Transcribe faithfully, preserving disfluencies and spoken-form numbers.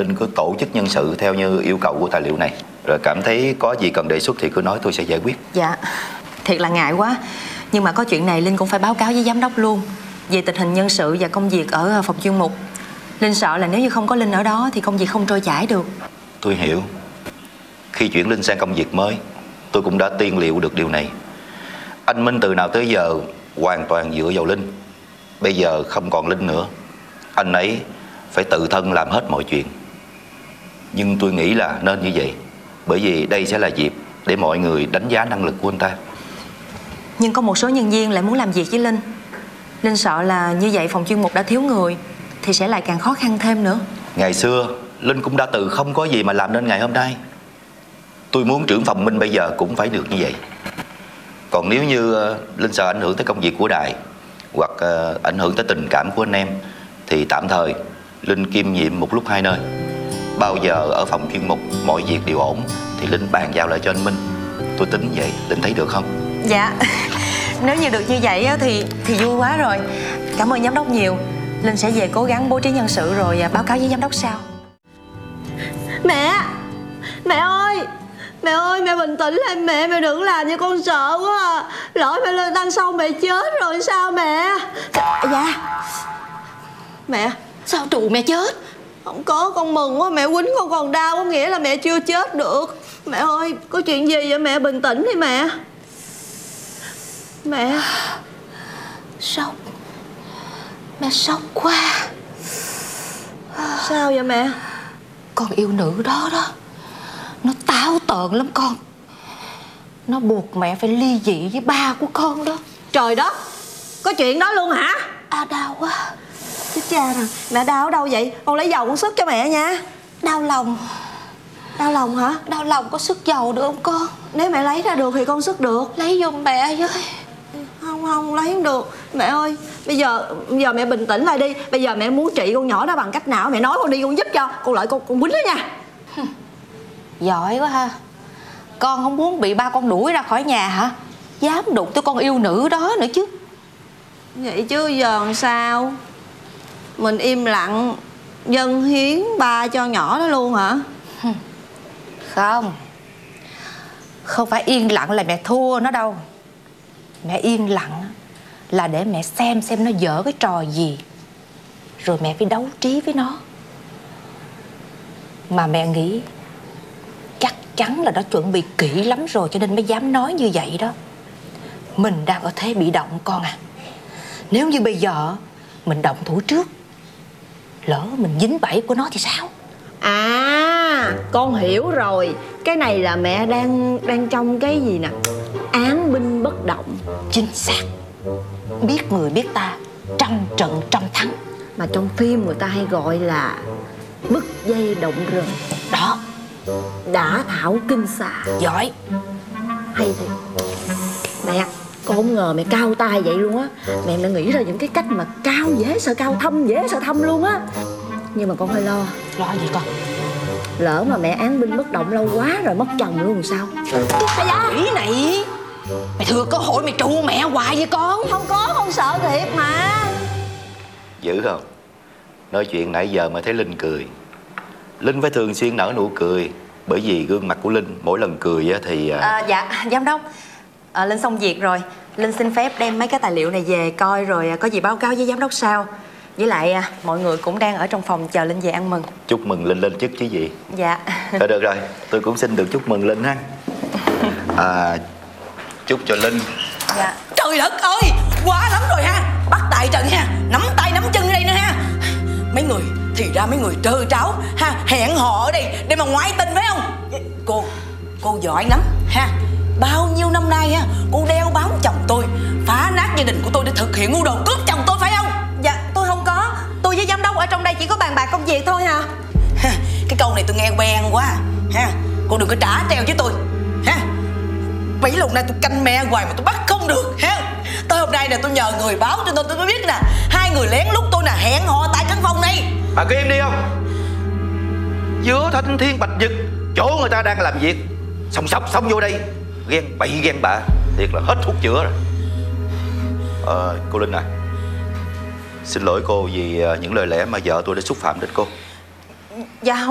Linh cứ tổ chức nhân sự theo như yêu cầu của tài liệu này. Rồi cảm thấy có gì cần đề xuất thì cứ nói, tôi sẽ giải quyết. Dạ, thiệt là ngại quá. Nhưng mà có chuyện này Linh cũng phải báo cáo với giám đốc luôn. Về tình hình nhân sự và công việc ở phòng chuyên mục. Linh sợ là nếu như không có Linh ở đó thì công việc không trôi chảy được. Tôi hiểu. Khi chuyển Linh sang công việc mới, tôi cũng đã tiên liệu được điều này. Anh Minh từ nào tới giờ hoàn toàn dựa vào Linh. Bây giờ không còn Linh nữa, anh ấy phải tự thân làm hết mọi chuyện. Nhưng tôi nghĩ là nên như vậy, bởi vì đây sẽ là dịp để mọi người đánh giá năng lực của anh ta. Nhưng có một số nhân viên lại muốn làm việc với Linh. Linh sợ là như vậy phòng chuyên mục đã thiếu người thì sẽ lại càng khó khăn thêm nữa. Ngày xưa Linh cũng đã từ không có gì mà làm nên ngày hôm nay. Tôi muốn trưởng phòng Minh bây giờ cũng phải được như vậy. Còn nếu như Linh sợ ảnh hưởng tới công việc của đài hoặc uh, ảnh hưởng tới tình cảm của anh em thì tạm thời Linh kiêm nhiệm một lúc hai nơi. Bao giờ ở phòng chuyên mục mọi việc đều ổn thì Linh bàn giao lại cho anh Minh. Tôi tính vậy, Linh thấy được không? Dạ. Nếu như được như vậy thì thì vui quá rồi. Cảm ơn giám đốc nhiều. Linh sẽ về cố gắng bố trí nhân sự rồi báo cáo với giám đốc sau. Mẹ! Mẹ ơi! Mẹ ơi, mẹ bình tĩnh lên mẹ, mẹ đừng làm như con sợ quá à. Lỡ mẹ lên đằng sau mẹ chết rồi sao mẹ? Dạ. Mẹ. Sao trụ mẹ chết? Không có, con mừng quá, mẹ quýnh con còn đau có nghĩa là mẹ chưa chết được. Mẹ ơi, có chuyện gì vậy mẹ, bình tĩnh đi mẹ. Mẹ. Sốc. Mẹ sốc quá. Sao vậy mẹ? Con yêu nữ đó đó, nó táo tợn lắm con. Nó buộc mẹ phải ly dị với ba của con đó. Trời đất, có chuyện đó luôn hả? À, đau quá. Chết cha rồi, mẹ đau ở đâu vậy? Con lấy dầu con sức cho mẹ nha. Đau lòng. Đau lòng hả? Đau lòng có sức dầu được không con? Nếu mẹ lấy ra được thì con sức được. Lấy giùm mẹ với. Không, không, lấy không được. Mẹ ơi, bây giờ bây giờ mẹ bình tĩnh lại đi. Bây giờ mẹ muốn trị con nhỏ đó bằng cách nào? Mẹ nói con đi, con giúp cho. Con lợi con, con quýnh đó nha. Giỏi quá ha. Con không muốn bị ba con đuổi ra khỏi nhà hả? Dám đụng tới con yêu nữ đó nữa chứ. Vậy chứ giờ làm sao? Mình im lặng dâng hiến ba cho nhỏ đó luôn hả? Không. Không phải yên lặng là mẹ thua nó đâu. Mẹ yên lặng là để mẹ xem xem nó dở cái trò gì, rồi mẹ phải đấu trí với nó. Mà mẹ nghĩ chắc chắn là nó chuẩn bị kỹ lắm rồi, cho nên mới dám nói như vậy đó. Mình đang ở thế bị động con à. Nếu như bây giờ mình động thủ trước, lỡ mình dính bẫy của nó thì sao? À, con hiểu rồi. Cái này là mẹ đang đang trong cái gì nè, án binh bất động. Chính xác. Biết người biết ta, trăm trận trăm thắng. Mà trong phim người ta hay gọi là bứt dây động rừng. Đó, đã thảo kinh xà. giỏi. Hay thiệt. Mẹ, con không ngờ mẹ cao tay vậy luôn á. Mẹ mẹ nghĩ ra những cái cách mà cao dễ sợ cao, thâm dễ sợ thâm luôn á. Nhưng mà con hơi lo. Lo gì con? Lỡ mà mẹ án binh bất động lâu quá rồi mất chồng luôn sao? Ây da, ý này mày thừa cơ hội mày trụ mẹ hoài vậy con. Không có, con sợ thiệt mà. Dữ không? Nói chuyện nãy giờ mà thấy Linh cười. Linh phải thường xuyên nở nụ cười, bởi vì gương mặt của Linh mỗi lần cười thì... À, dạ, giám đốc, à, Linh xong việc rồi. Linh xin phép đem mấy cái tài liệu này về coi, rồi có gì báo cáo với giám đốc sau. Với lại à, mọi người cũng đang ở trong phòng chờ Linh về ăn mừng. Chúc mừng Linh lên chức chứ gì. Dạ. Thôi được rồi, tôi cũng xin được chúc mừng Linh ha. À, chúc cho Linh. Dạ. Trời đất ơi, quá lắm rồi ha. Bắt tại trận ha, nắm tay nắm chân ở đây nữa ha. Mấy người, thì ra mấy người trơ tráo ha, hẹn hò ở đây để mà ngoại tình phải không? Cô, cô giỏi lắm ha. Bao nhiêu năm nay ha, cô đeo bám chồng tôi, phá nát gia đình của tôi để thực hiện mưu đồ cướp chồng tôi phải không? Dạ, tôi không có. Tôi với giám đốc ở trong đây chỉ có bàn bạc công việc thôi hả? Cái câu này tôi nghe quen quá ha. Cô đừng có trả treo với tôi ha. Mấy lúc nay tôi canh me hoài mà tôi bắt không được ha. Tới hôm nay nè tôi nhờ người báo cho tôi tôi mới biết nè, hai người lén lút tôi nè hẹn hò tại căn phòng này. Bà có im đi không? Giữa thanh thiên bạch nhật, chỗ người ta đang làm việc, xong sọc xong vô đây ghen bậy ghen bạ, thiệt là hết thuốc chữa rồi. Ờ, cô Linh à, xin lỗi cô vì những lời lẽ mà vợ tôi đã xúc phạm đến cô. Dạ